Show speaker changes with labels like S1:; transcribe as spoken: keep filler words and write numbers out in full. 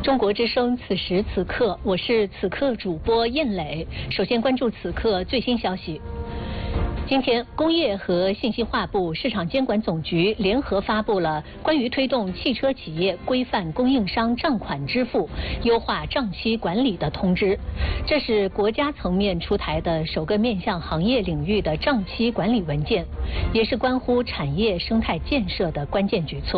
S1: 中国之声，此时此刻，我是此刻主播燕磊。首先关注此刻最新消息。今天，工业和信息化部、市场监管总局联合发布了关于推动汽车企业规范供应商账款支付、优化账期管理的通知。这是国家层面出台的首个面向行业领域的账期管理文件，也是关乎产业生态建设的关键举措。